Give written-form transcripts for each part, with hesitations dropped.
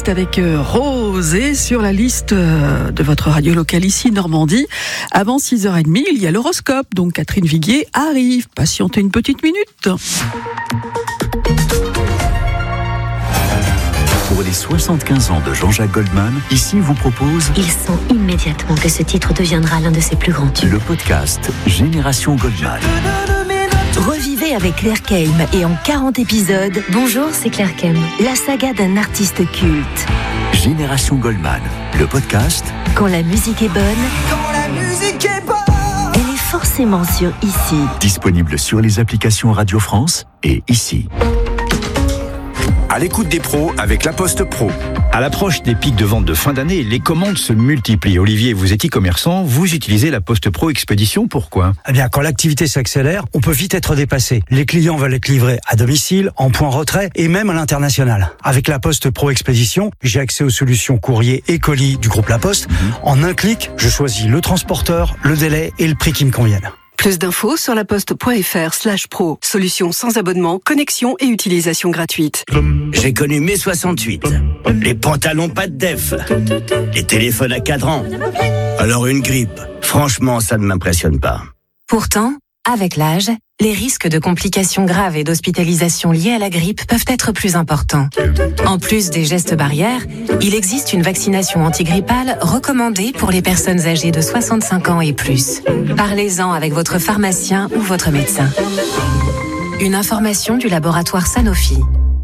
liste avec Rose et sur la liste de votre radio locale ici, Normandie. Avant 6h30, il y a l'horoscope. Donc Catherine Viguier arrive. Patientez une petite minute. Pour les 75 ans de Jean-Jacques Goldman, ici vous propose... Il sent immédiatement que ce titre deviendra l'un de ses plus grands tubes. Le podcast Génération Goldman. Revivez avec Claire Keim et en 40 épisodes. Bonjour, c'est Claire Keim. La saga d'un artiste culte. Génération Goldman, le podcast. Quand la musique est bonne. Elle est forcément sur Ici. Disponible sur les applications Radio France et Ici. À l'écoute des pros avec La Poste Pro. À l'approche des pics de vente de fin d'année, les commandes se multiplient. Olivier, vous êtes e-commerçant, vous utilisez La Poste Pro Expédition, pourquoi ? Eh bien, quand l'activité s'accélère, on peut vite être dépassé. Les clients veulent être livrés à domicile, en point retrait et même à l'international. Avec La Poste Pro Expédition, j'ai accès aux solutions courrier et colis du groupe La Poste. En un clic, je choisis le transporteur, le délai et le prix qui me conviennent. Plus d'infos sur laposte.fr/pro. Solution sans abonnement, connexion et utilisation gratuite. J'ai connu mai 68. Les pantalons pas de def. Les téléphones à cadran. Alors une grippe. Franchement, ça ne m'impressionne pas. Pourtant, avec l'âge, les risques de complications graves et d'hospitalisation liées à la grippe peuvent être plus importants. En plus des gestes barrières, il existe une vaccination antigrippale recommandée pour les personnes âgées de 65 ans et plus. Parlez-en avec votre pharmacien ou votre médecin. Une information du laboratoire Sanofi.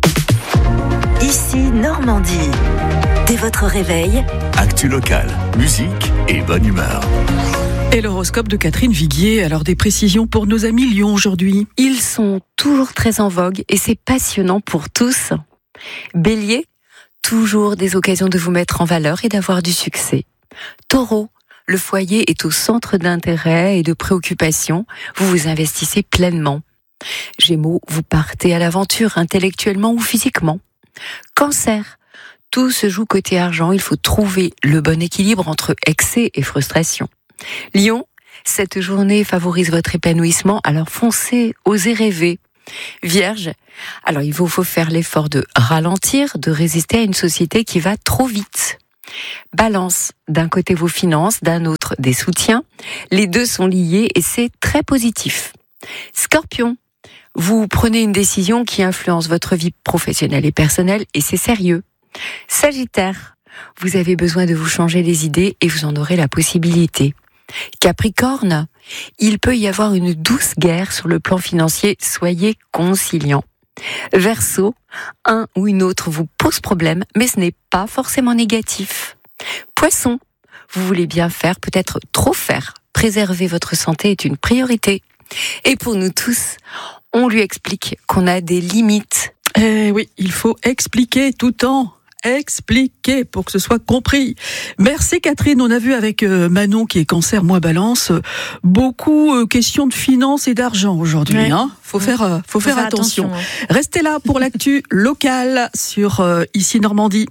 Ici, Normandie. Dès votre réveil, Actu locale, musique et bonne humeur. Et l'horoscope de Catherine Viguier. Alors des précisions pour nos amis Lion aujourd'hui. Ils sont toujours très en vogue et c'est passionnant pour tous. Bélier, toujours des occasions de vous mettre en valeur et d'avoir du succès. Taureau, le foyer est au centre d'intérêt et de préoccupation. Vous vous investissez pleinement. Gémeaux, vous partez à l'aventure intellectuellement ou physiquement. Cancer, tout se joue côté argent. Il faut trouver le bon équilibre entre excès et frustration. Lion, cette journée favorise votre épanouissement, alors foncez, osez rêver. Vierge, alors il vous faut faire l'effort de ralentir, de résister à une société qui va trop vite. Balance, d'un côté vos finances, d'un autre des soutiens. Les deux sont liés et c'est très positif. Scorpion, vous prenez une décision qui influence votre vie professionnelle et personnelle et c'est sérieux. Sagittaire, vous avez besoin de vous changer les idées et vous en aurez la possibilité. Capricorne, il peut y avoir une douce guerre sur le plan financier, soyez conciliant. Verseau, un ou une autre vous pose problème, mais ce n'est pas forcément négatif. Poisson, vous voulez bien faire, peut-être trop faire. Préserver votre santé est une priorité. Et pour nous tous, on lui explique qu'on a des limites. Eh oui, il faut expliquer tout le temps. Expliquer pour que ce soit compris. Merci Catherine, on a vu avec Manon qui est cancer, moi balance, beaucoup questions de finances et d'argent aujourd'hui. Ouais. Faut faire attention. Ouais. Restez là pour l'actu locale sur Ici Normandie.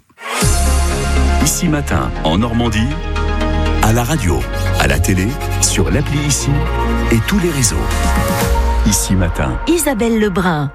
Ici Matin en Normandie, à la radio, à la télé, sur l'appli Ici et tous les réseaux. Ici Matin. Isabelle Lebrun.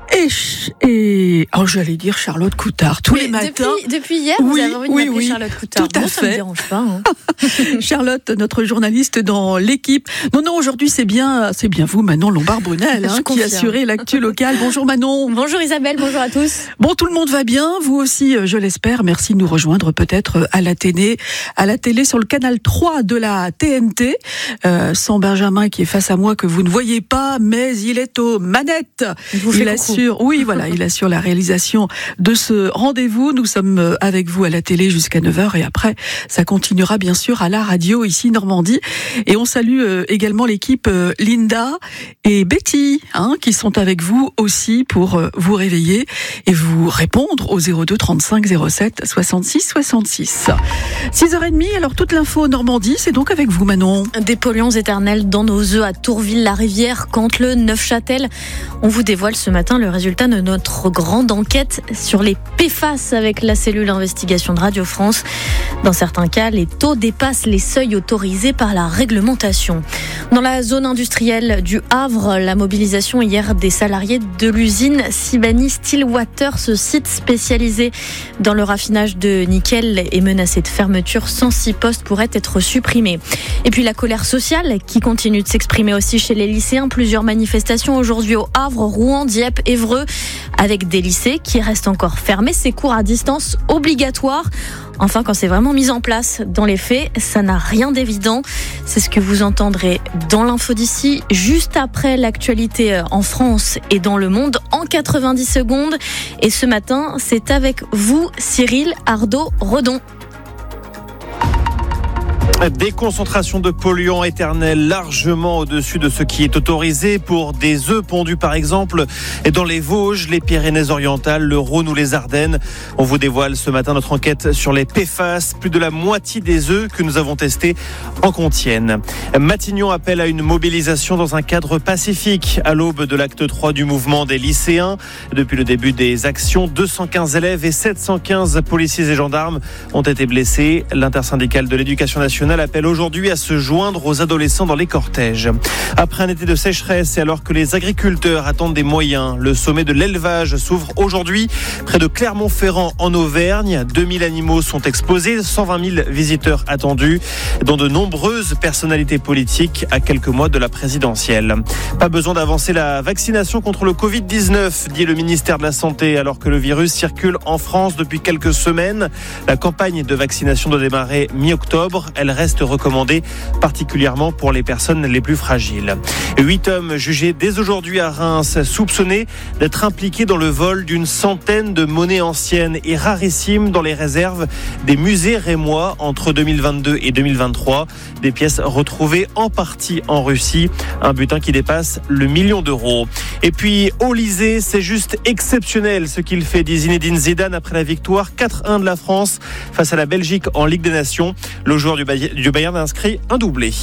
Et j'allais dire Charlotte Coutard. Tous les matins. Depuis hier, vous avez envie de m'appeler Charlotte Coutard. Tout à fait. Ça me dérange pas. Charlotte, notre journaliste dans l'équipe. Non, aujourd'hui c'est bien vous, Manon Lombard-Brunel, qui assurez l'actu locale. Bonjour Manon. Bonjour Isabelle, bonjour à tous. Bon, tout le monde va bien, vous aussi, je l'espère. Merci de nous rejoindre peut-être à la télé sur le canal 3 de la TNT. Sans Benjamin qui est face à moi que vous ne voyez pas, mais il est aux manettes. Il assure la réalisation de ce rendez-vous. Nous sommes avec vous à la télé jusqu'à 9h et après, ça continuera bien sûr à la radio ici Normandie. Et on salue également l'équipe Linda et Betty qui sont avec vous aussi pour vous réveiller et vous répondre au 02 35 07 66 66. 6h30, alors toute l'info Normandie, c'est donc avec vous Manon. Des polluants éternels dans nos œufs à Tourville-la-Rivière, Canteleu, Neufchâteau Neuchâtel. On vous dévoile ce matin le résultat de notre grande enquête sur les PFAS avec la cellule investigation de Radio France. Dans certains cas, les taux dépassent les seuils autorisés par la réglementation. Dans la zone industrielle du Havre, la mobilisation hier des salariés de l'usine Sibani Stillwater, ce site spécialisé dans le raffinage de nickel est menacé de fermeture. 106 postes pourraient être supprimés. Et puis la colère sociale qui continue de s'exprimer aussi chez les lycéens. Plusieurs manifestations aujourd'hui au Havre, Rouen, Dieppe, Évreux, avec des lycées qui restent encore fermés. Ces cours à distance obligatoires. Enfin, quand c'est vraiment mis en place dans les faits, ça n'a rien d'évident. C'est ce que vous entendrez dans l'info d'ici, juste après l'actualité en France et dans le monde, en 90 secondes. Et ce matin, c'est avec vous, Cyril Ardo-Redon. Des concentrations de polluants éternels largement au-dessus de ce qui est autorisé pour des œufs pondus par exemple et dans les Vosges, les Pyrénées-Orientales, le Rhône ou les Ardennes. On vous dévoile ce matin notre enquête sur les PFAS. Plus de la moitié des œufs que nous avons testés en contiennent. Matignon appelle à une mobilisation dans un cadre pacifique à l'aube de l'acte 3 du mouvement des lycéens. Depuis le début des actions, 215 élèves et 715 policiers et gendarmes ont été blessés. L'intersyndicale de l'éducation nationale appelle aujourd'hui à se joindre aux adolescents dans les cortèges. Après un été de sécheresse et alors que les agriculteurs attendent des moyens, le sommet de l'élevage s'ouvre aujourd'hui près de Clermont-Ferrand en Auvergne. 2000 animaux sont exposés, 120 000 visiteurs attendus, dont de nombreuses personnalités politiques à quelques mois de la présidentielle. Pas besoin d'avancer la vaccination contre le Covid-19, dit le ministère de la Santé, alors que le virus circule en France depuis quelques semaines. La campagne de vaccination doit démarrer mi-octobre. Elle reste recommandée, particulièrement pour les personnes les plus fragiles. 8 hommes jugés dès aujourd'hui à Reims, soupçonnés d'être impliqués dans le vol d'une centaine de monnaies anciennes et rarissimes dans les réserves des musées rémois entre 2022 et 2023. Des pièces retrouvées en partie en Russie, un butin qui dépasse le 1 million d'euros. Et puis, Olysée, c'est juste exceptionnel ce qu'il fait, dit Zinedine Zidane après la victoire 4-1 de la France face à la Belgique en Ligue des Nations. Le joueur du Bayern a inscrit un doublé.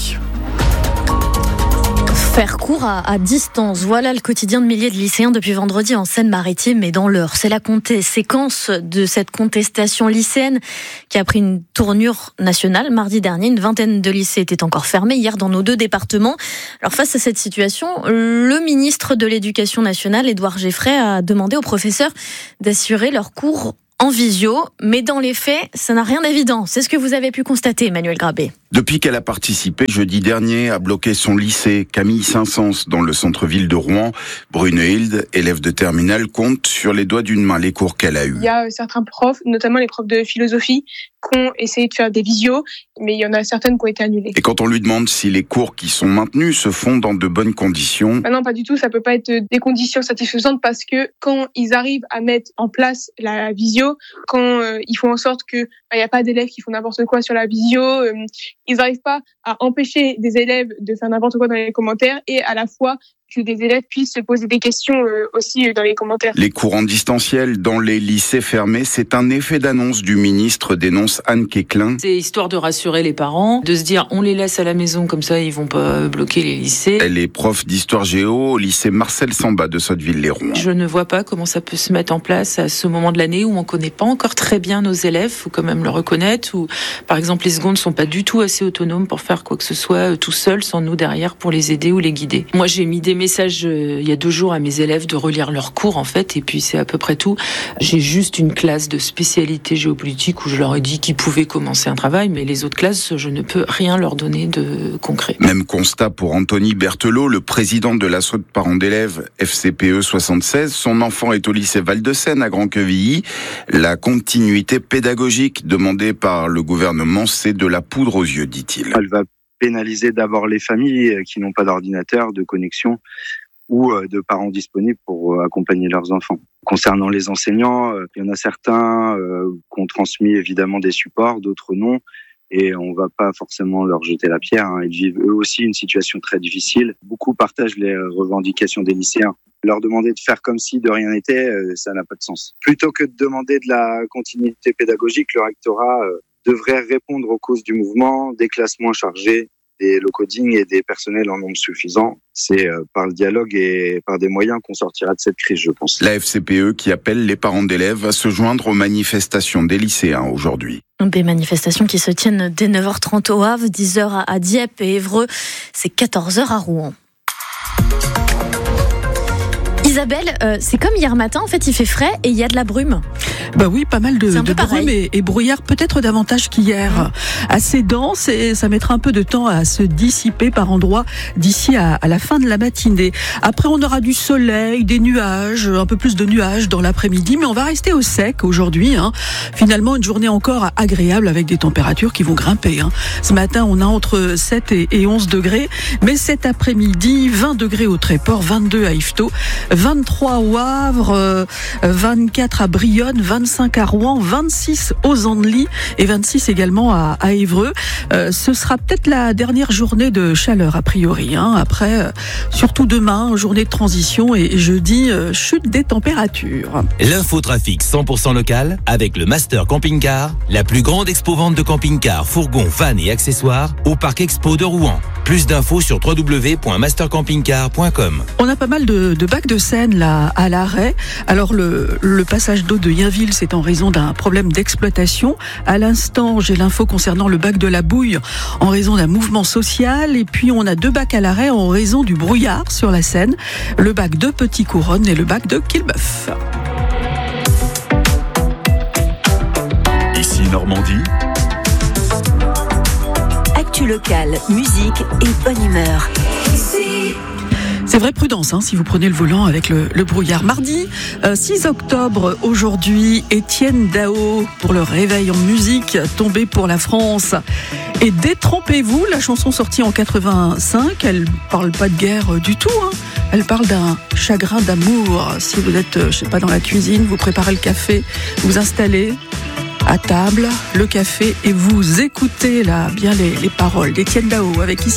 Faire cours à distance, voilà le quotidien de milliers de lycéens depuis vendredi en Seine-Maritime et dans l'Eure. C'est la séquence de cette contestation lycéenne qui a pris une tournure nationale. Mardi dernier, une vingtaine de lycées étaient encore fermés hier dans nos 2 départements. Alors face à cette situation, le ministre de l'Éducation nationale, Édouard Geffray, a demandé aux professeurs d'assurer leurs cours en visio, mais dans les faits, ça n'a rien d'évident. C'est ce que vous avez pu constater, Emmanuel Grabé. Depuis qu'elle a participé jeudi dernier à bloquer son lycée, Camille Saint-Saëns, dans le centre-ville de Rouen, Brunehilde, élève de terminale, compte sur les doigts d'une main les cours qu'elle a eus. Il y a certains profs, notamment les profs de philosophie, qui ont essayé de faire des visios, mais il y en a certaines qui ont été annulées. Et quand on lui demande si les cours qui sont maintenus se font dans de bonnes conditions... Non, pas du tout, ça peut pas être des conditions satisfaisantes parce que quand ils arrivent à mettre en place la visio, quand ils font en sorte que il y a pas d'élèves qui font n'importe quoi sur la visio, ils n'arrivent pas à empêcher des élèves de faire n'importe quoi dans les commentaires et à la fois que des élèves puissent se poser des questions aussi dans les commentaires. Les cours en distanciel dans les lycées fermés, c'est un effet d'annonce du ministre, dénonce Anne Quéclin. C'est histoire de rassurer les parents, de se dire on les laisse à la maison comme ça ils vont pas bloquer les lycées. Elle est prof d'histoire géo au lycée Marcel Samba de Sotteville-les-Rouen. Je ne vois pas comment ça peut se mettre en place à ce moment de l'année où on connaît pas encore très bien nos élèves, faut quand même le reconnaître, où par exemple les secondes sont pas du tout assez autonomes pour faire quoi que ce soit tout seuls sans nous derrière pour les aider ou les guider. Moi j'ai mis des messages il y a 2 jours à mes élèves de relire leurs cours en fait et puis c'est à peu près tout. J'ai juste une classe de spécialité géopolitique où je leur ai dit qu'ils pouvaient commencer un travail mais les autres classes je ne peux rien leur donner de concret. Même constat pour Anthony Berthelot, le président de l'asso de parents d'élèves FCPE 76. Son enfant est au lycée Val-de-Seine à Grand-Quevilly. La continuité pédagogique demandée par le gouvernement, c'est de la poudre aux yeux, dit-il. Elle va pénaliser d'abord les familles qui n'ont pas d'ordinateur, de connexion ou de parents disponibles pour accompagner leurs enfants. Concernant les enseignants, il y en a certains qui ont transmis évidemment des supports, d'autres non. Et on va pas forcément leur jeter la pierre. Ils vivent eux aussi une situation très difficile. Beaucoup partagent les revendications des lycéens. Leur demander de faire comme si de rien n'était, ça n'a pas de sens. Plutôt que de demander de la continuité pédagogique, le rectorat devrait répondre aux causes du mouvement, des classes moins chargées, des low-coding et des personnels en nombre suffisant. C'est par le dialogue et par des moyens qu'on sortira de cette crise, je pense. La FCPE qui appelle les parents d'élèves à se joindre aux manifestations des lycéens aujourd'hui. Des manifestations qui se tiennent dès 9h30 au Havre, 10h à Dieppe et Évreux, c'est 14h à Rouen. Isabelle, c'est comme hier matin, en fait il fait frais et il y a de la brume. Bah oui, pas mal de brume et brouillard, peut-être davantage qu'hier. Assez dense et ça mettra un peu de temps à se dissiper par endroits d'ici à la fin de la matinée. Après, on aura du soleil, des nuages, un peu plus de nuages dans l'après-midi, mais on va rester au sec aujourd'hui. Finalement, une journée encore agréable avec des températures qui vont grimper. Ce matin, on a entre 7 et 11 degrés, mais cet après-midi, 20 degrés au Tréport, 22 à Yvetot, 23 au Havre, 24 à Brionne, 25 à Rouen, 26 aux Andelys et 26 également à Évreux. Ce sera peut-être la dernière journée de chaleur a priori. Après, surtout demain, journée de transition et jeudi, chute des températures. L'infotrafic 100% local avec le Master Camping Car, la plus grande expo-vente de camping-car, fourgons, vannes et accessoires au Parc Expo de Rouen. Plus d'infos sur www.mastercampingcar.com. On a pas mal de bacs de Seine là à l'arrêt. Alors le passage d'eau de Yainville, c'est en raison d'un problème d'exploitation. À l'instant, j'ai l'info concernant le bac de la Bouille en raison d'un mouvement social. Et puis on a 2 bacs à l'arrêt en raison du brouillard sur la Seine. Le bac de Petit-Couronne et le bac de Quillebeuf. Ici Normandie. Actu locale, musique et bonne humeur. C'est vrai, prudence si vous prenez le volant avec le brouillard. Mardi 6 octobre, aujourd'hui, Étienne Dao pour le réveil en musique, tombé pour la France. Et Détrempez-vous, la chanson sortie en 85, elle parle pas de guerre du tout. Elle parle d'un chagrin d'amour. Si vous êtes, dans la cuisine, vous préparez le café, vous installez à table le café et vous écoutez là bien les paroles d'Étienne Dao avec ici